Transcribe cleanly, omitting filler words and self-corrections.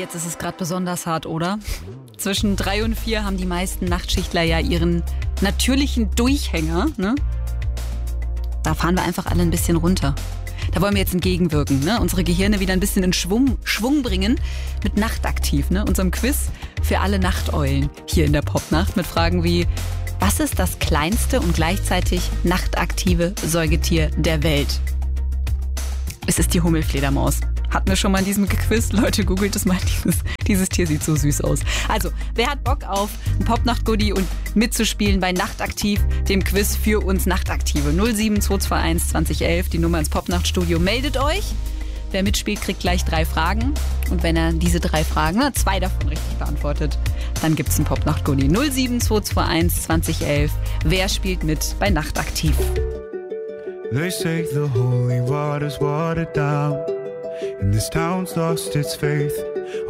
jetzt ist es gerade besonders hart, oder? Zwischen 3 und 4 haben die meisten Nachtschichtler ja ihren natürlichen Durchhänger, ne? Da fahren wir einfach alle ein bisschen runter. Da wollen wir jetzt entgegenwirken, ne? Unsere Gehirne wieder ein bisschen in Schwung bringen mit Nachtaktiv, ne? Unserem Quiz für alle Nachteulen hier in der Popnacht mit Fragen wie: Was ist das kleinste und gleichzeitig nachtaktive Säugetier der Welt? Es ist die Hummelfledermaus. Hatten wir schon mal in diesem Quiz? Leute, googelt es mal. Dieses Tier sieht so süß aus. Also, wer hat Bock auf ein Popnacht-Goodie und mitzuspielen bei Nachtaktiv, dem Quiz für uns Nachtaktive? 07221 2011, die Nummer ins Popnachtstudio. Meldet euch. Wer mitspielt, kriegt gleich 3 Fragen. Und wenn er diese 3 Fragen, 2 davon richtig beantwortet, dann gibt es ein Popnacht-Goodie. 07221 2011. Wer spielt mit bei Nachtaktiv? They say the holy water's watered down, and this town's lost its faith.